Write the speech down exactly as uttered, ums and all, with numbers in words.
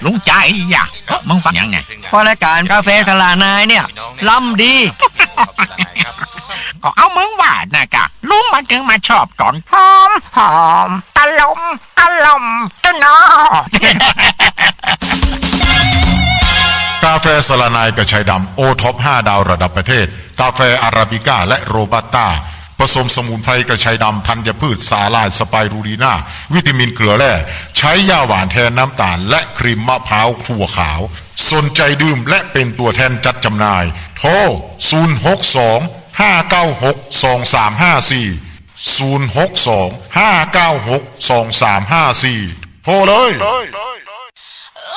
ลุงใจอยากมึงฟังยังไงพอรายการกาแฟสลานายเนี่ยล้ำดีก็เอามึงว่านะกะลุงมันถึงมาชอบตอนหอมหอมตะลมตะลมตะนอกาแฟสลานายกระชายดำโอท็อปห้าดาวระดับประเทศกาแฟอาราบิก้าและโรบัสต้าผสมสมุนไพรกระชายดำธัญพืชสาลายสไปรูลีนาวิตามินเกลือแร่ใช้ยาหวานแทนน้ำตาลและครีมมะพร้าวถั่วขาวสนใจดื่มและเป็นตัวแทนจัดจำหน่ายโทรศูนย์ หก สอง ห้า เก้า หก สอง สาม ห้า สี่ ศูนย์ หก สอง ห้า เก้า หก สอง สาม ห้า สี่โทรเลย